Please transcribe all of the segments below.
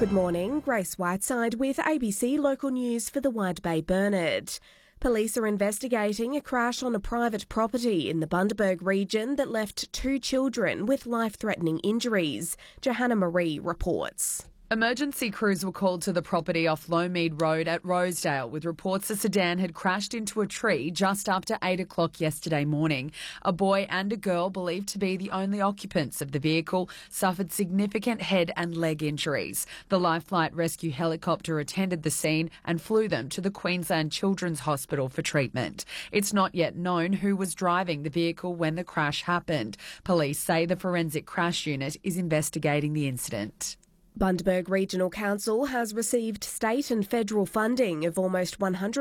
Good morning, Grace Whiteside with ABC Local News for the Wide Bay Burnett. Police are investigating a crash on a private property in the Bundaberg region that left 2 children with life-threatening injuries. Johanna Marie reports. Emergency crews were called to the property off Lowmead Road at Rosedale with reports a sedan had crashed into a tree just after 8 o'clock yesterday morning. A boy and a girl, believed to be the only occupants of the vehicle, suffered significant head and leg injuries. The Life Flight Rescue helicopter attended the scene and flew them to the Queensland Children's Hospital for treatment. It's not yet known who was driving the vehicle when the crash happened. Police say the Forensic Crash Unit is investigating the incident. Bundaberg Regional Council has received state and federal funding of almost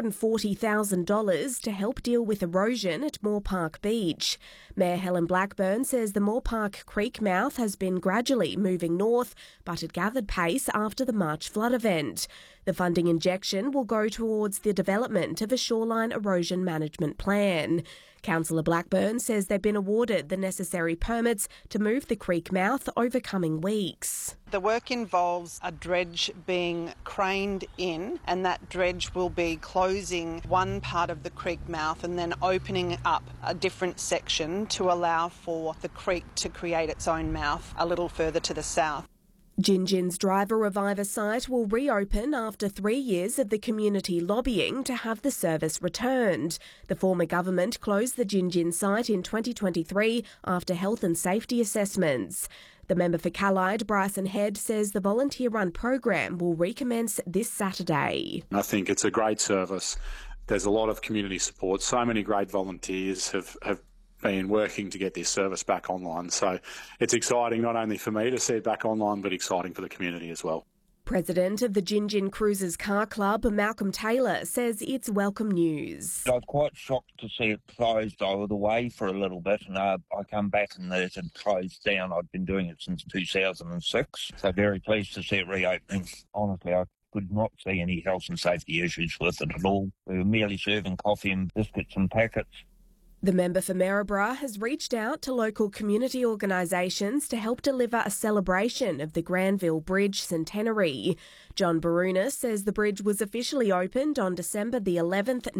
$140,000 to help deal with erosion at Moore Park Beach. Mayor Helen Blackburn says the Moore Park Creek mouth has been gradually moving north, but it gathered pace after the March flood event. The funding injection will go towards the development of a shoreline erosion management plan. Councillor Blackburn says they've been awarded the necessary permits to move the creek mouth over coming weeks. The work involves a dredge being craned in, and that dredge will be closing one part of the creek mouth and then opening up a different section to allow for the creek to create its own mouth a little further to the south. Gin Gin's Driver Reviver site will reopen after 3 years of the community lobbying to have the service returned. The former government closed the Gin Gin site in 2023 after health and safety assessments. The member for Callide, Bryson Head, says the volunteer-run program will recommence this Saturday. I think it's a great service. There's a lot of community support. So many great volunteers have been working to get this service back online. So it's exciting not only for me to see it back online, but exciting for the community as well. President of the Gin Gin Cruisers Car Club, Malcolm Taylor, says it's welcome news. I was quite shocked to see it closed. I was away for a little bit and I come back and it had closed down. I'd been doing it since 2006, so very pleased to see it reopening. Honestly, I could not see any health and safety issues with it at all. We were merely serving coffee and biscuits and packets. The member for Maryborough has reached out to local community organisations to help deliver a celebration of the Granville Bridge centenary. John Barunas says the bridge was officially opened on December the 11th,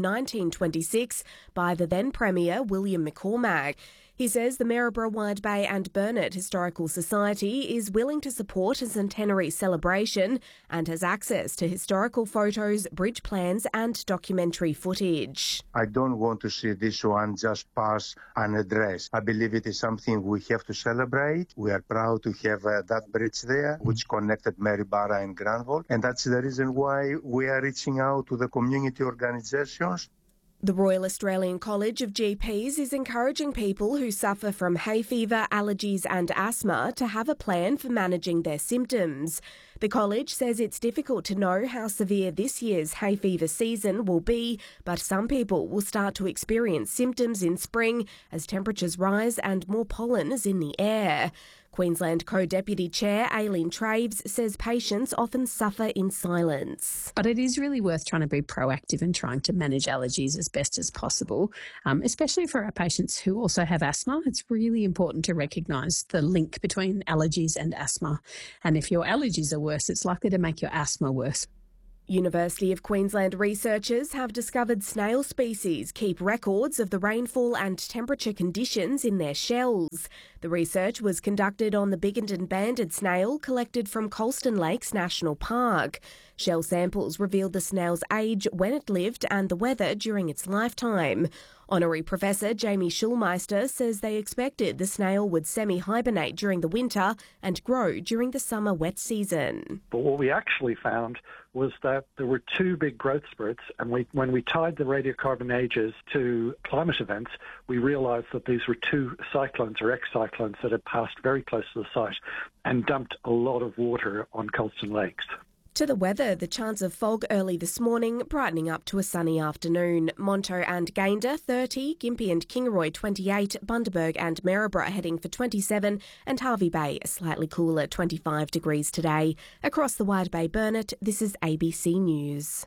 1926 by the then Premier William McCormack. He says the Maryborough, Wide Bay and Burnett Historical Society is willing to support a centenary celebration and has access to historical photos, bridge plans and documentary footage. I don't want to see this one just pass unaddressed. I believe it is something we have to celebrate. We are proud to have that bridge there, which connected Maryborough and Granville, and that's the reason why we are reaching out to the community organisations. The Royal Australian College of GPs is encouraging people who suffer from hay fever, allergies and asthma to have a plan for managing their symptoms. The college says it's difficult to know how severe this year's hay fever season will be, but some people will start to experience symptoms in spring as temperatures rise and more pollen is in the air. Queensland Co-Deputy Chair Aileen Traves says patients often suffer in silence. But it is really worth trying to be proactive and trying to manage allergies as best as possible, especially for our patients who also have asthma. It's really important to recognise the link between allergies and asthma. And if your allergies are worse, it's likely to make your asthma worse. University of Queensland researchers have discovered snail species keep records of the rainfall and temperature conditions in their shells. The research was conducted on the Biggerton banded snail collected from Colston Lakes National Park. Shell samples revealed the snail's age, when it lived and the weather during its lifetime. Honorary Professor Jamie Schulmeister says they expected the snail would semi-hibernate during the winter and grow during the summer wet season. But what we actually found was that there were 2 big growth spurts, and when we tied the radiocarbon ages to climate events, we realised that these were 2 cyclones or ex-cyclones that had passed very close to the site and dumped a lot of water on Colston Lakes. To the weather, the chance of fog early this morning, brightening up to a sunny afternoon. Monto and Gayndah 30, Gympie and Kingaroy 28, Bundaberg and Maryborough heading for 27, and Hervey Bay a slightly cooler 25 degrees today. Across the Wide Bay Burnett, this is ABC News.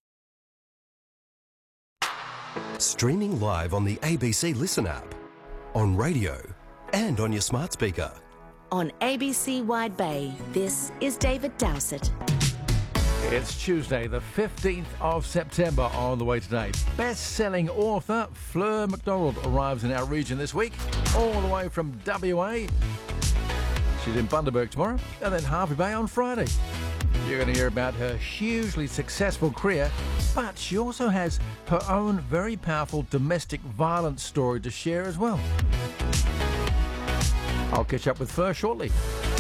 Streaming live on the ABC Listen app, on radio and on your smart speaker. On ABC Wide Bay, this is David Dowsett. It's Tuesday, the 15th of September. On the way today, best-selling author Fleur McDonald arrives in our region this week, all the way from WA. She's in Bundaberg tomorrow, and then Hervey Bay on Friday. You're going to hear about her hugely successful career, but she also has her own very powerful domestic violence story to share as well. I'll catch up with Fleur shortly.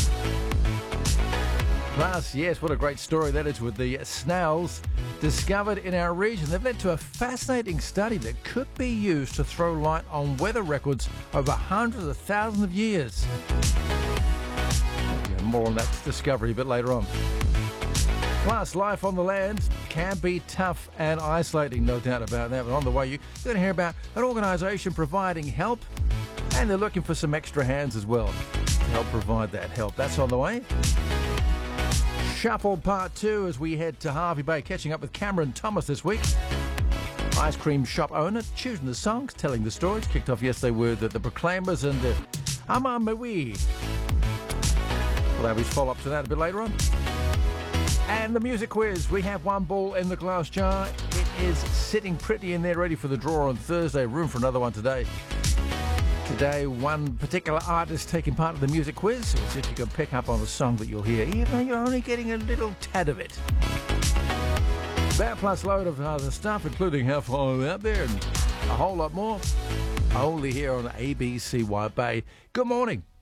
Plus, yes, what a great story that is with the snails discovered in our region. They've led to a fascinating study that could be used to throw light on weather records over hundreds of thousands of years. Yeah, more on that discovery a bit later on. Plus, life on the land can be tough and isolating, no doubt about that. But on the way, you're going to hear about an organisation providing help, and they're looking for some extra hands as well to help provide that help. That's on the way. Shuffle Part 2 as we head to Hervey Bay, catching up with Cameron Thomas this week. Ice cream shop owner, choosing the songs, telling the stories. Kicked off yesterday with the Proclaimers and Ama Maui. We'll have his follow-up to that a bit later on. And the music quiz. We have one ball in the glass jar. It is sitting pretty in there, ready for the draw on Thursday. Room for another one today. Today, one particular artist taking part of the music quiz. We'll see if you can pick up on the song that you'll hear, even though you're only getting a little tad of it. That plus a load of other stuff, including how far I'm out there and a whole lot more, only here on ABC Wide Bay. Good morning.